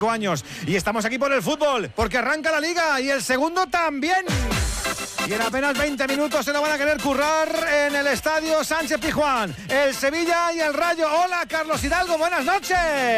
años y estamos aquí por el fútbol, porque arranca la Liga y el segundo también. Y en apenas 20 minutos se lo van a querer currar en el estadio Sánchez Pizjuán. El Sevilla y el Rayo. Hola, Carlos Hidalgo, buenas noches.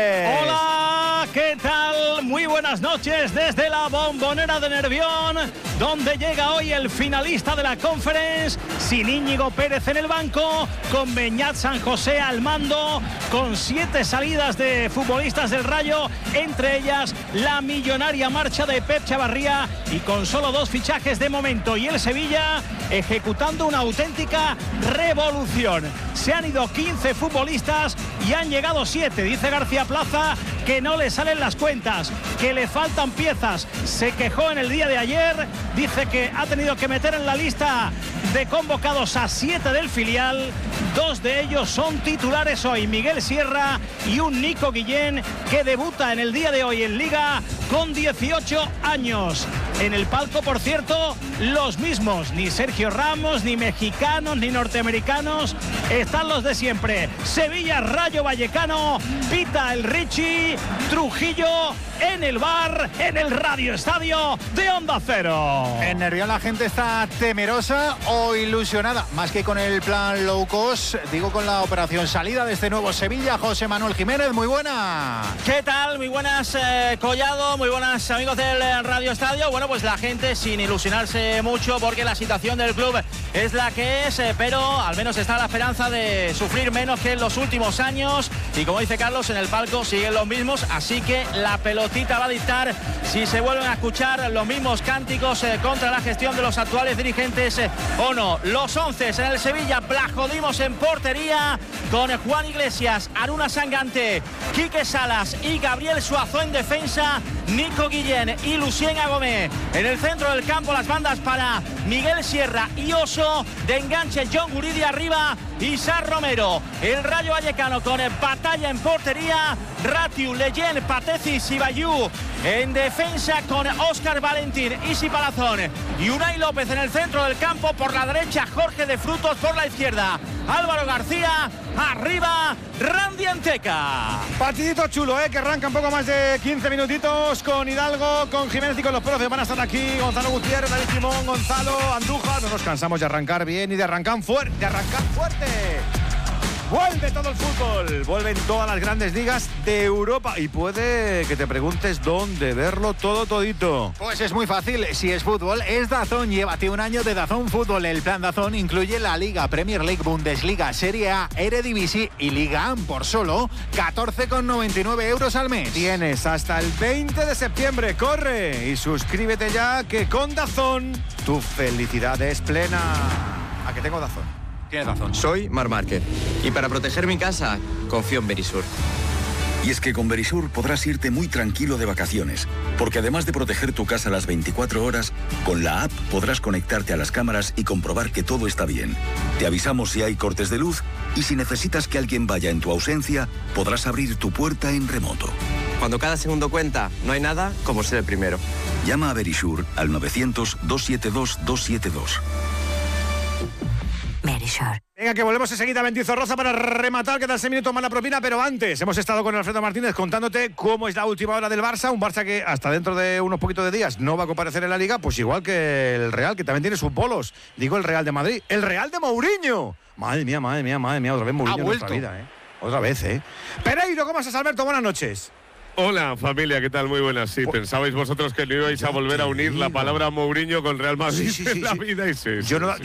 Hola, ¿qué tal? Muy buenas noches desde la Bombonera de Nervión, donde llega hoy el finalista de la Conference, sin Íñigo Pérez en el banco, con Beñat San José al mando, con 7 salidas de futbolistas del Rayo, entre ellas la millonaria marcha de Pep Chavarría, y con solo 2 fichajes de momento. Y el Sevilla ejecutando una auténtica revolución. Se han ido 15 futbolistas y han llegado 7. Dice García Plaza que no le salen las cuentas, que le faltan piezas. Se quejó en el día de ayer, dice que ha tenido que meter en la lista de convocados a 7 del filial. 2 de ellos son titulares hoy, Miguel Sierra y un Nico Guillén, que debuta en el día de hoy en Liga con 18 años. En el palco, por cierto, los mismos, ni Sergio Ramos, ni mexicanos, ni norteamericanos, están los de siempre. Sevilla, Rayo Vallecano, pita el Richie, Trujillo en el bar, en el Radio Estadio de Onda Cero. En Nervión la gente está temerosa o ilusionada, más que con el plan low cost, digo con la operación salida de este nuevo Sevilla. José Manuel Jiménez, muy buena. ¿Qué tal? Muy buenas, Collado, muy buenas amigos del Radio Estadio. Bueno, pues la gente sin ilusionarse mucho, porque la situación del club es la que es, pero al menos está la esperanza de sufrir menos que en los últimos años. Y como dice Carlos, en el palco siguen los mismos, así que la pelotita va a dictar si se vuelven a escuchar los mismos cánticos contra la gestión de los actuales dirigentes o no. Los 11 en el Sevilla: Blajodimos en portería, con Juan Iglesias, Aruna Sangante, Quique Salas y Gabriel Suazo en defensa, Nico Guillén y Lucien Agomé en el centro del campo. Las bandas para Miguel Sierra y Oso, de enganche John Guridi arriba, Isar Romero. El Rayo Vallecano con batalla en portería, Ratiu, Leyen, Patecis y Bayú en defensa, con Óscar Valentín, Isi Palazón y Unai López en el centro del campo. Por la derecha, Jorge de Frutos; por la izquierda, Álvaro García; arriba, Randy Anteca. Partidito chulo, que arranca un poco más de 15 minutitos, con Hidalgo, con Jiménez y con los profes. Van a estar aquí Gonzalo Gutiérrez, David Simón, Gonzalo, Andújar. No nos cansamos de arrancar bien y de arrancar fuerte. Vuelve todo el fútbol, vuelven todas las grandes ligas de Europa, y puede que te preguntes dónde verlo todo todito. Pues es muy fácil, si es fútbol es DAZN. Llévate un año de DAZN Fútbol. El plan DAZN incluye la Liga, Premier League, Bundesliga, Serie A, Eredivisie y Liga A por solo 14,99 € al mes. Tienes hasta el 20 de septiembre, corre y suscríbete ya, que con DAZN tu felicidad es plena. ¿A que tengo DAZN? Tienes razón. Soy Marc Márquez y para proteger mi casa confío en Verisur. Y es que con Verisur podrás irte muy tranquilo de vacaciones, porque además de proteger tu casa las 24 horas, con la app podrás conectarte a las cámaras y comprobar que todo está bien. Te avisamos si hay cortes de luz, y si necesitas que alguien vaya en tu ausencia, podrás abrir tu puerta en remoto. Cuando cada segundo cuenta, no hay nada como ser el primero. Llama a Verisur al 900-272-272. Verisur. Venga, que volvemos enseguida a Mendizorroza para rematar, que tal 6 minutos más la propina, pero antes hemos estado con Alfredo Martínez contándote cómo es la última hora del Barça, un Barça que hasta dentro de unos poquitos de días no va a comparecer en la Liga, pues igual que el Real, que también tiene sus bolos. Digo el Real de Madrid, el Real de Mourinho. Madre mía, otra vez Mourinho en nuestra vida, Otra vez, Pereiro, ¿cómo estás, Alberto? Buenas noches. Hola familia, ¿qué tal? Muy buenas. Sí, pensabais vosotros que no ibais a volver a unir la palabra Mourinho con Real Madrid en la vida, y yo no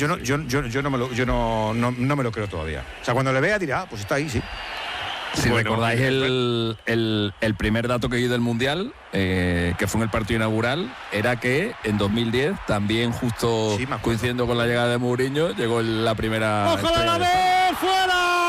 me lo creo todavía. O sea, cuando le vea dirá, pues está ahí, sí. Si recordáis el primer dato que di del Mundial, que fue en el partido inaugural, era que en 2010, también justo coincidiendo con la llegada de Mourinho, llegó la primera... ¡Ojalá la vez! ¡Fuera!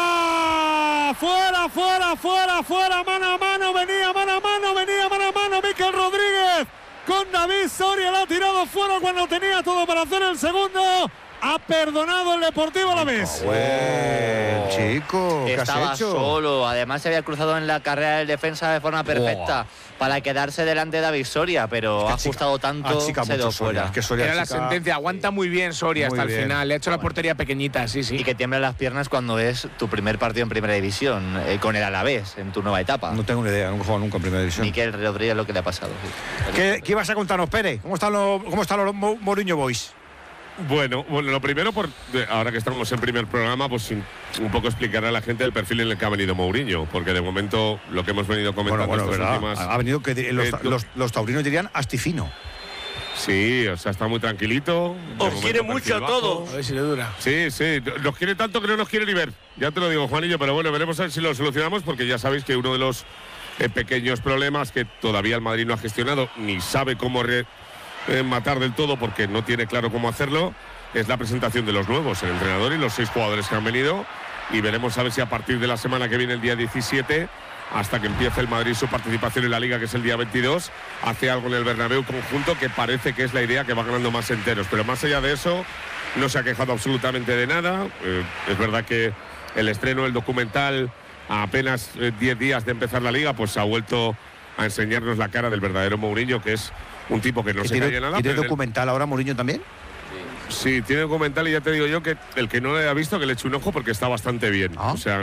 ¡Fuera! ¡Mano a mano! ¡Venía mano a mano! Mikel Rodríguez con David Soria, la ha tirado fuera cuando tenía todo para hacer el segundo. ha perdonado el Deportivo Alavés. Chico, ¿qué estaba has hecho? solo, además se había cruzado en la carrera del defensa de forma perfecta para quedarse delante de David Soria, pero ha ajustado tanto, se dio fuera. Era la sentencia, aguanta muy bien Soria hasta el final, le ha hecho la portería pequeñita, sí. Y que tiemblan las piernas cuando es tu primer partido en Primera División, con el Alavés, en tu nueva etapa. No tengo ni idea, no he jugado nunca en Primera División. Miquel Rodríguez lo que le ha pasado. Sí. ¿Qué ibas a contarnos, Pérez? ¿Cómo están los Mourinho Boys? Bueno, lo primero, ahora que estamos en primer programa, pues un poco explicar a la gente el perfil en el que ha venido Mourinho, porque de momento lo que hemos venido comentando ha venido que los taurinos dirían astifino. Sí, o sea, está muy tranquilito. Os quiere mucho a todos. A ver si le dura. Sí, nos quiere tanto que no nos quiere ni ver. Ya te lo digo, Juanillo, pero bueno, veremos a ver si lo solucionamos, porque ya sabéis que uno de los pequeños problemas que todavía el Madrid no ha gestionado, ni sabe cómo matar del todo porque no tiene claro cómo hacerlo, es la presentación de los nuevos, el entrenador y los 6 jugadores que han venido, y veremos a ver si a partir de la semana que viene, el día 17, hasta que empiece el Madrid su participación en la Liga, que es el día 22, hace algo en el Bernabéu conjunto, que parece que es la idea, que va ganando más enteros, pero más allá de eso no se ha quejado absolutamente de nada. Es verdad que el estreno del documental a apenas 10 días de empezar la Liga, pues ha vuelto a enseñarnos la cara del verdadero Mourinho, que es un tipo que no se calla nada. ¿Tiene documental ahora Mourinho también? Sí, tiene documental, y ya te digo yo que el que no le haya visto, que le eche un ojo, porque está bastante bien. O sea,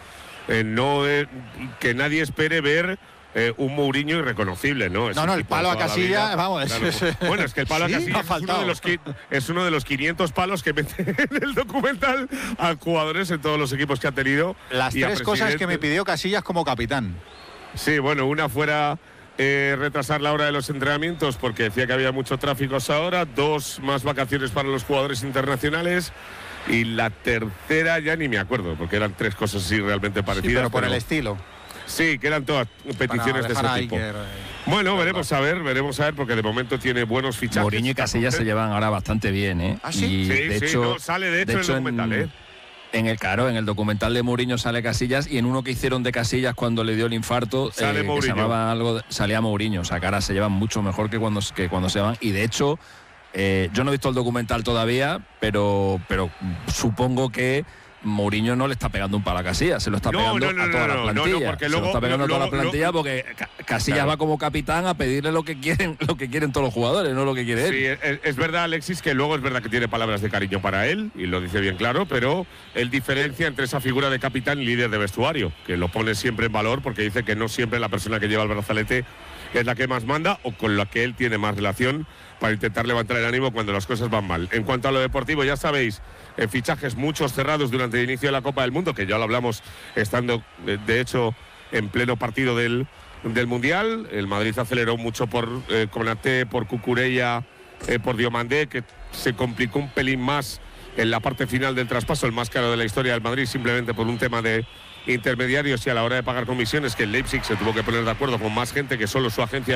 que nadie espere ver un Mourinho irreconocible, ¿no? El palo a Casillas, vamos. Claro. Bueno, es que el palo a Casillas es uno de los 500 palos que mete en el documental a jugadores en todos los equipos que ha tenido. Las 3 cosas que me pidió Casillas como capitán. Sí, bueno, una fuera retrasar la hora de los entrenamientos porque decía que había mucho tráfico hasta ahora, 2 más vacaciones para los jugadores internacionales, y la tercera ya ni me acuerdo, porque eran 3 cosas así realmente parecidas. Sí, pero por el estilo. Sí, que eran todas peticiones de ese tipo. Bueno, veremos a ver, porque de momento tiene buenos fichajes. Mourinho y Casillas se llevan ahora bastante bien, ¿eh? ¿Ah, sí? Y de hecho, sale de hecho el documental, ¿eh? En el documental de Mourinho sale Casillas, y en uno que hicieron de Casillas cuando le dio el infarto, que se llamaba salía Mourinho. O sea, que ahora se llevan mucho mejor que cuando se van. Y de hecho, yo no he visto el documental todavía, pero supongo que Mourinho no le está pegando un palo a Casillas, se lo está pegando a toda la plantilla. Se lo está pegando a toda la plantilla porque Casillas va como capitán a pedirle lo que quieren todos los jugadores, no lo que quiere él. Sí, es verdad, Alexis, que luego es verdad que tiene palabras de cariño para él, y lo dice bien claro, pero él diferencia entre esa figura de capitán y líder de vestuario, que lo pone siempre en valor, porque dice que no siempre la persona que lleva el brazalete es la que más manda o con la que él tiene más relación para intentar levantar el ánimo cuando las cosas van mal. En cuanto a lo deportivo, ya sabéis, fichajes muchos cerrados durante el inicio de la Copa del Mundo, que ya lo hablamos estando, de hecho, en pleno partido del Mundial. El Madrid aceleró mucho por Konaté, por Cucurella, por Diomandé, que se complicó un pelín más en la parte final del traspaso, el más caro de la historia del Madrid, simplemente por un tema de intermediarios y a la hora de pagar comisiones, que el Leipzig se tuvo que poner de acuerdo con más gente que solo su agencia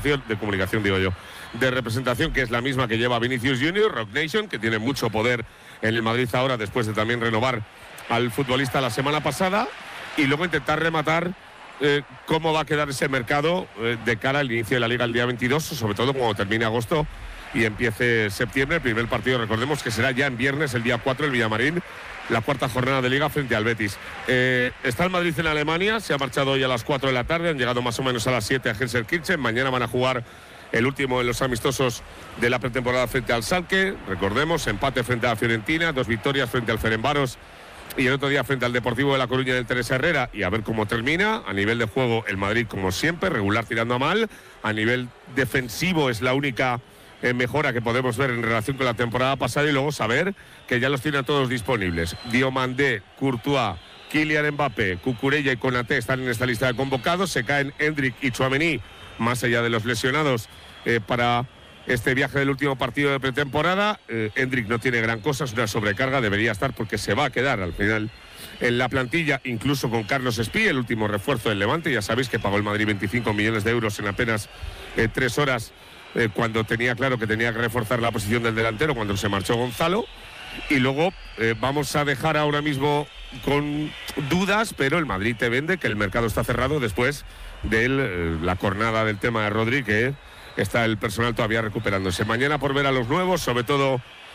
de representación, que es la misma que lleva Vinicius Junior, Rock Nation, que tiene mucho poder en el Madrid ahora, después de también renovar al futbolista la semana pasada, y luego intentar rematar cómo va a quedar ese mercado de cara al inicio de la Liga el día 22, sobre todo cuando termine agosto y empiece septiembre. El primer partido, recordemos que será ya en viernes, el día 4, el Villamarín, la 4ª jornada de Liga frente al Betis. Está el Madrid en Alemania, se ha marchado hoy a las 4 de la tarde, han llegado más o menos a las 7 a Gelsenkirchen. Mañana van a jugar el último de los amistosos de la pretemporada frente al Schalke. Recordemos, empate frente a la Fiorentina, 2 victorias frente al Ferencváros y el otro día frente al Deportivo de La Coruña del Teresa Herrera, y a ver cómo termina. A nivel de juego, el Madrid, como siempre, regular tirando a mal. A nivel defensivo es la única mejora que podemos ver en relación con la temporada pasada, y luego saber que ya los tiene todos disponibles. Diomandé, Courtois, Kylian Mbappé, Cucurella y Konaté están en esta lista de convocados. Se caen Endrick y Tchouaméni, más allá de los lesionados, para este viaje del último partido de pretemporada. Endrick no tiene gran cosa, es una sobrecarga, debería estar porque se va a quedar al final en la plantilla, incluso con Carlos Espí, el último refuerzo del Levante. Ya sabéis que pagó el Madrid 25 millones de euros en apenas 3 horas, cuando tenía claro que tenía que reforzar la posición del delantero, cuando se marchó Gonzalo. Y luego vamos a dejar ahora mismo con dudas, pero el Madrid te vende que el mercado está cerrado después de la jornada del tema de Rodri, que está el personal todavía recuperándose. Mañana por ver a los nuevos, sobre todo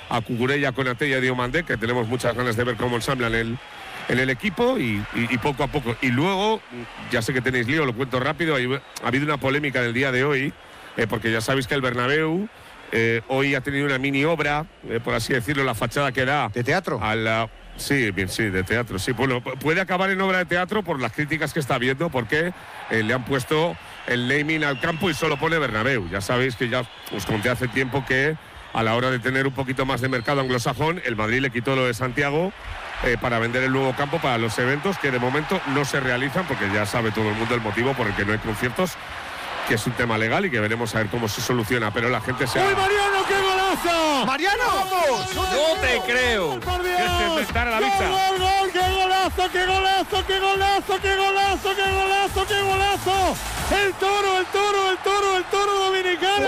a Cucurella, Konaté y a Diomandé, que tenemos muchas ganas de ver cómo ensamblan en el equipo y poco a poco. Y luego, ya sé que tenéis lío, lo cuento rápido, ha habido una polémica en el día de hoy, porque ya sabéis que el Bernabéu hoy ha tenido una mini obra, por así decirlo, la fachada que da... ¿De teatro? Sí, de teatro, sí. Bueno, puede acabar en obra de teatro por las críticas que está habiendo, porque le han puesto el naming al campo y solo pone Bernabéu. Ya sabéis que ya os conté hace tiempo que a la hora de tener un poquito más de mercado anglosajón, el Madrid le quitó lo de Santiago para vender el nuevo campo para los eventos que de momento no se realizan, porque ya sabe todo el mundo el motivo por el que no hay conciertos, que es un tema legal y que veremos a ver cómo se soluciona, pero la gente se... ¡Uy, Mariano, qué golazo! ¡Mariano! ¡Vamos! ¡No te creo! ¡Por Dios! ¡Que se inventara la bicha! ¡Gol! ¡Qué golazo, qué golazo, qué golazo, qué golazo, qué golazo, qué golazo! ¡El toro dominicano!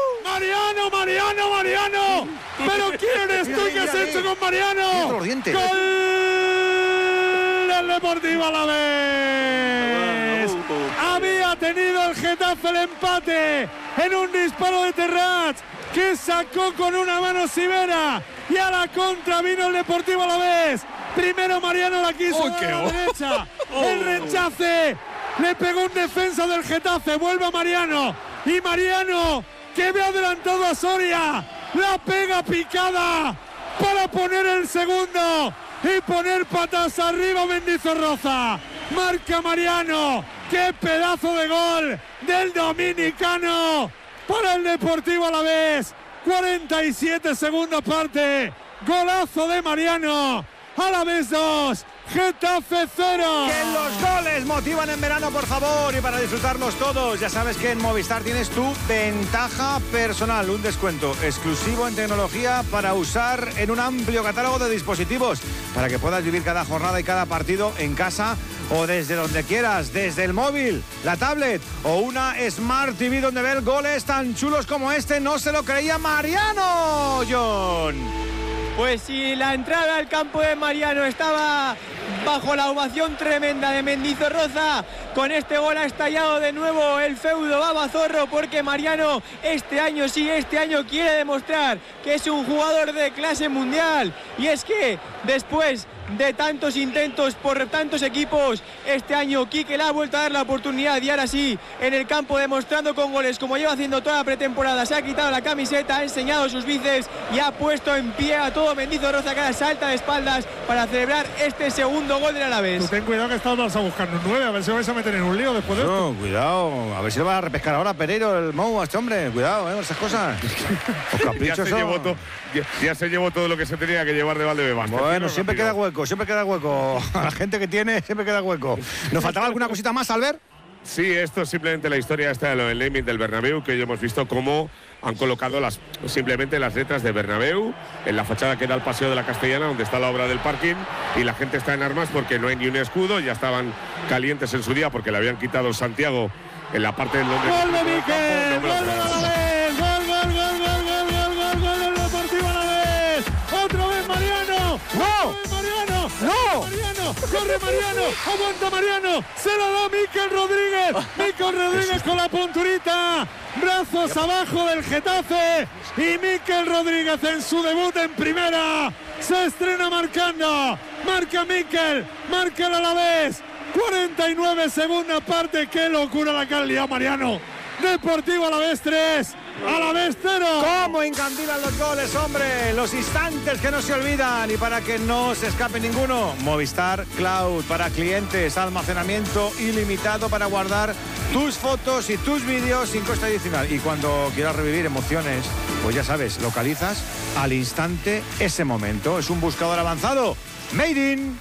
¡Mariano! ¿Pero quién eres tú que has hecho con Mariano? ¡Gol del Deportivo Alavés! Había tenido el Getafe el empate en un disparo de Terrats que sacó con una mano Sivera, y a la contra vino el Deportivo Alavés. Primero Mariano la quiso dar a la derecha, el rechace, le pegó un defensa del Getafe, vuelve a Mariano, y Mariano, que había adelantado a Soria, la pega picada para poner el segundo y poner patas arriba Mendizorroza. Marca Mariano, qué pedazo de gol del dominicano para el Deportivo Alavés. 47 segunda parte, golazo de Mariano. Alavés 2, Getafe 0. Que los goles motivan en verano, por favor, y para disfrutarlos todos. Ya sabes que en Movistar tienes tu ventaja personal, un descuento exclusivo en tecnología para usar en un amplio catálogo de dispositivos, para que puedas vivir cada jornada y cada partido en casa o desde donde quieras, desde el móvil, la tablet o una Smart TV, donde ver goles tan chulos como este. No se lo creía Mariano, John. Pues sí, la entrada al campo de Mariano estaba bajo la ovación tremenda de Mendizorroza. Con este gol ha estallado de nuevo el feudo Babazorro, porque Mariano este año quiere demostrar que es un jugador de clase mundial. Y es que después de tantos intentos por tantos equipos, este año Quique le ha vuelto a dar la oportunidad, y ahora sí, en el campo, demostrando con goles como lleva haciendo toda la pretemporada. Se ha quitado la camiseta, ha enseñado sus bíceps y ha puesto en pie a todo Mendizorroza, que ahora salta de espaldas para celebrar este segundo gol del Alavés. Tú ten cuidado, que estás vas a buscar un 9, a ver si vais a meter en un lío después de esto. No, cuidado, a ver si lo vas a repescar ahora Pereiro, el Mou, a este hombre. Cuidado, con esas cosas. Los caprichos ya se llevó todo lo que se tenía que llevar de Valdebebas. Bueno, siempre queda hueco. A la gente que tiene siempre queda hueco. ¿Nos faltaba alguna cosita más, Albert? Sí, esto es simplemente la historia esta de lo del naming del Bernabéu, que hoy hemos visto cómo han colocado simplemente las letras de Bernabéu en la fachada que da al Paseo de la Castellana, donde está la obra del parking, y la gente está en armas porque no hay ni un escudo. Ya estaban calientes en su día porque le habían quitado Santiago en la parte del donde... ¡Gol de Miquel! ¡Gol del Alavés! ¡Gol del Deportivo Alavés! ¡Otra vez Mariano! ¡No! ¡No! ¡Corre Mariano! ¡Aguanta Mariano! ¡Se lo da Miquel Rodríguez! ¡Miquel Rodríguez con la punturita! ¡Brazos abajo del Getafe! Y Miquel Rodríguez en su debut en primera se estrena marcando. Marca Miquel, marca el Alavés. 49 segunda parte. ¡Qué locura la que ha liado Mariano! Deportivo Alavés 3, Alavés 0. ¿Cómo encandilan los goles, hombre? Los instantes que no se olvidan, y para que no se escape ninguno, Movistar Cloud para clientes, almacenamiento ilimitado para guardar tus fotos y tus vídeos sin coste adicional. Y cuando quieras revivir emociones, pues ya sabes, localizas al instante ese momento. Es un buscador avanzado. Made in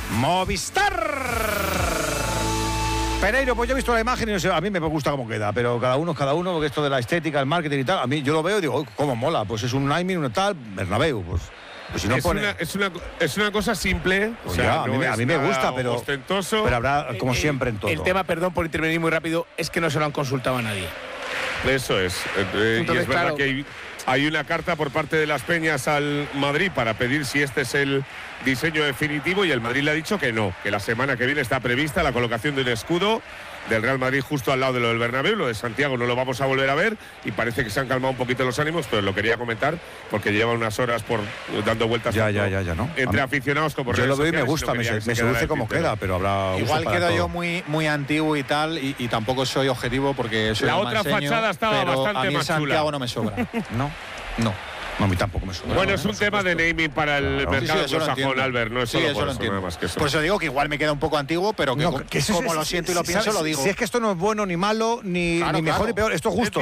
Movistar. Pereiro, pues yo he visto la imagen y no sé, a mí me gusta cómo queda, pero cada uno, porque esto de la estética, el marketing y tal, a mí yo lo veo y digo, oh, cómo mola, pues es un naming, un tal, Bernabéu, pues si no es una cosa simple, pues o sea, ya, a mí me gusta, pero ostentoso. Pero habrá, como siempre, en todo. El tema, perdón por intervenir muy rápido, es que no se lo han consultado a nadie. Eso es. Entonces, y es verdad que hay una carta por parte de las Peñas al Madrid para pedir si este es el diseño definitivo, y el Madrid le ha dicho que no, que la semana que viene está prevista la colocación de un escudo del Real Madrid justo al lado de lo del Bernabéu. Lo de Santiago no lo vamos a volver a ver y parece que se han calmado un poquito los ánimos, pero lo quería comentar porque lleva unas horas dando vueltas ya, ¿no? entre aficionados como yo lo veo y me gusta, me seduce como queda, pero habrá igual quedo yo muy antiguo y tal, y tampoco soy objetivo porque soy la otra fachada estaba bastante a mí más Santiago chula. no me sobra. No, a mí tampoco me sobra. Bueno, es un tema de naming para el mercado anglosajón, Albert, no es solo por eso, nada más que eso. Por eso digo que igual me queda un poco antiguo, pero que como lo siento y lo pienso, lo digo. Si es que esto no es bueno ni malo, ni mejor ni peor, esto es justo.